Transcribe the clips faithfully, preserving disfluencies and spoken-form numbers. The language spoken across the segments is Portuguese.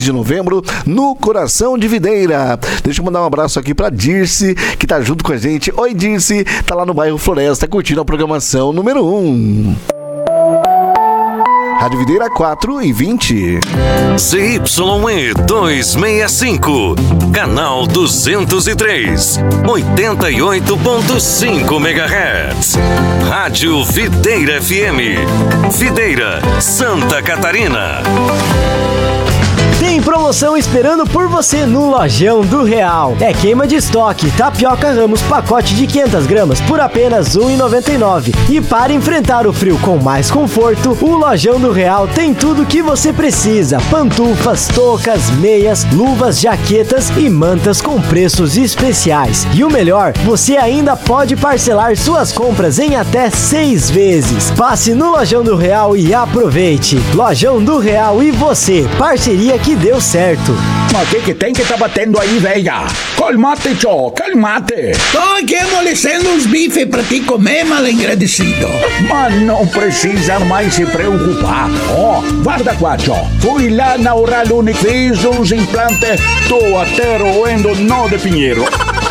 de novembro, no coração de Videira. Deixa eu mandar um abraço aqui pra Dirce, que tá junto com a gente. Oi, Dirce, tá lá no bairro Floresta, curtindo a programação número um. Rádio Videira quatro e vinte. C Y E duzentos e sessenta e cinco, canal duzentos e três, oitenta e oito ponto cinco megahertz. Rádio Videira F M, Videira, Santa Catarina. Tem promoção esperando por você no Lojão do Real. É queima de estoque, tapioca Ramos, pacote de quinhentas gramas por apenas um real e noventa e nove centavos. E para enfrentar o frio com mais conforto, o Lojão do Real tem tudo o que você precisa. Pantufas, toucas, meias, luvas, jaquetas e mantas com preços especiais. E o melhor, você ainda pode parcelar suas compras em até seis vezes. Passe no Lojão do Real e aproveite. Lojão do Real e você, parceria que deu certo. Mas o que que tem que tá batendo aí, velha? Calmate, tchô, calmate. Tô aqui amolecendo uns bifes pra te comer, mal agradecido. Mas não precisa mais se preocupar. Ó, oh, guarda qua, tchô. Fui lá na Oral Unique, fiz uns implantes, tô até roendo nó de pinheiro.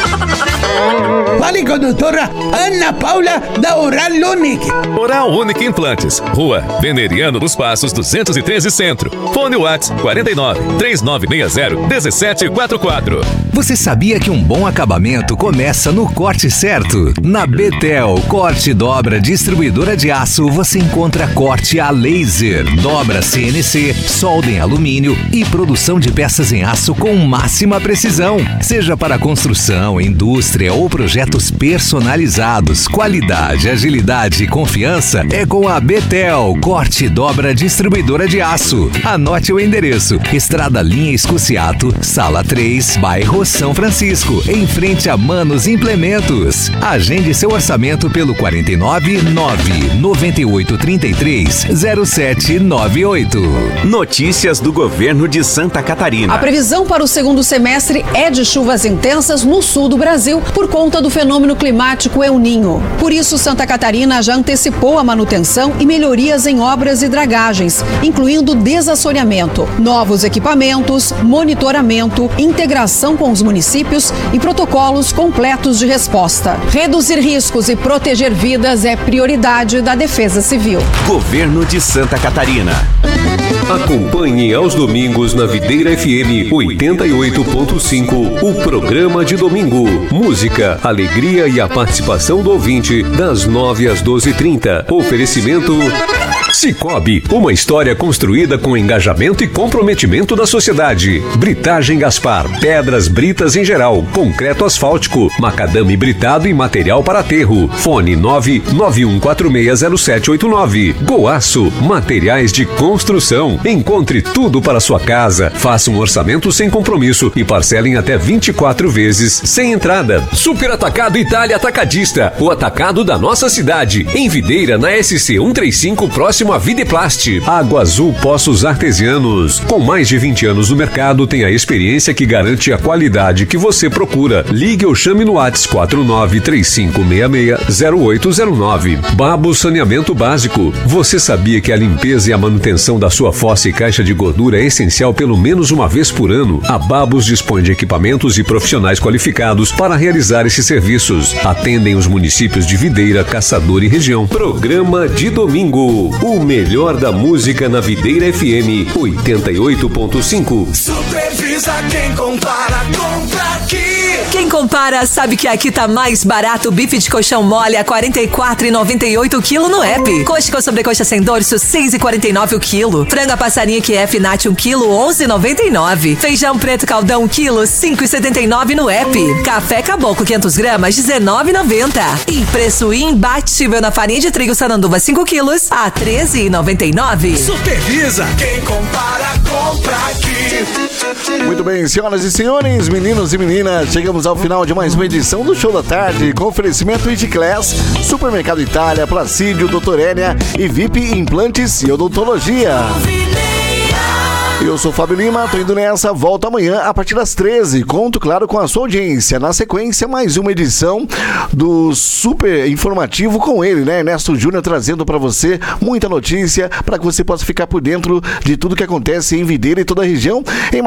Fale com a doutora Ana Paula da Oral Unique. Oral Unique Implantes, Rua Veneriano dos Passos, duzentos e treze Centro. Fone WhatsApp quarenta e nove, três nove seis zero, um sete quatro quatro. Você sabia que um bom acabamento começa no corte certo? Na Betel Corte Dobra Distribuidora de Aço, você encontra corte a laser, dobra C N C, solda em alumínio e produção de peças em aço com máxima precisão. Seja para construção, indústria ou projetos personalizados, qualidade, agilidade e confiança é com a Betel Corte Dobra Distribuidora de Aço. Anote o endereço: Estrada Linha Escociato, Sala três, bairro São Francisco, em frente a Manos Implementos. Agende seu orçamento pelo quarenta e nove, nove, noventa e oito, trinta e três, zero sete nove oito. Notícias do governo de Santa Catarina. A previsão para o segundo semestre é de chuvas intensas no sul do Brasil por conta do fenômeno climático El Niño. Por isso, Santa Catarina já antecipou a manutenção e melhorias em obras e dragagens, incluindo desassoreamento, novos equipamentos, monitoramento, integração com os municípios e protocolos completos de resposta. Reduzir riscos e proteger vidas é prioridade da Defesa Civil. Governo de Santa Catarina. Acompanhe aos domingos na Videira F M oitenta e oito ponto cinco o programa de domingo. Música, alegria e a participação do ouvinte das nove às doze e trinta. Oferecimento Cicobi, uma história construída com engajamento e comprometimento da sociedade. Britagem Gaspar, pedras britas em geral, concreto asfáltico, macadame britado e material para aterro. Fone nove nove um quatro seis zero sete oito nove. Goaço, materiais de construção. Encontre tudo para sua casa. Faça um orçamento sem compromisso e parcele em até vinte e quatro vezes sem entrada. Super Atacado Itália Atacadista, o atacado da nossa cidade. Em Videira, na S C cento e trinta e cinco, próximo a Videplast. Água Azul Poços Artesianos. Com mais de vinte anos no mercado, tem a experiência que garante a qualidade que você procura. Ligue ou chame no WhatsApp quatro nove três cinco seis seis zero oito zero nove. Babo Saneamento Básico. Você sabia que a limpeza e a manutenção da sua fossa e caixa de gordura é essencial pelo menos uma vez por ano? A Babos dispõe de equipamentos e profissionais qualificados para realizar esses serviços. Atendem os municípios de Videira, Caçador e região. Programa de domingo. O melhor da música na Videira F M oitenta e oito ponto cinco. Supervisa quem compara, compra aqui. Quem compara sabe que aqui tá mais barato o bife de colchão mole a quarenta e quatro reais e noventa e oito centavos o quilo no app. Coxa com sobrecoxa sem dorso seis reais e quarenta e nove centavos o quilo. Franga passarinho que é Nat um quilo onze reais e noventa e nove centavos. Feijão preto caldão um quilo cinco reais e setenta e nove centavos no app. Café Caboclo quinhentas gramas dezenove reais e noventa centavos. E preço imbatível na farinha de trigo Sananduva cinco quilos a treze reais e noventa e nove centavos. Supervisa quem compara, compra aqui. Muito bem, senhoras e senhores, meninos e meninas, chegamos ao final de mais uma edição do Show da Tarde, com oferecimento Ediclass, Supermercado Itália, Placídio, Doutor Hénia e V I P Implantes e Odontologia. Eu sou o Fábio Lima, tô indo nessa, volto amanhã a partir das treze. Conto, claro, com a sua audiência. Na sequência, mais uma edição do Super Informativo com ele, né? Ernesto Júnior trazendo pra você muita notícia para que você possa ficar por dentro de tudo que acontece em Videira e toda a região. Em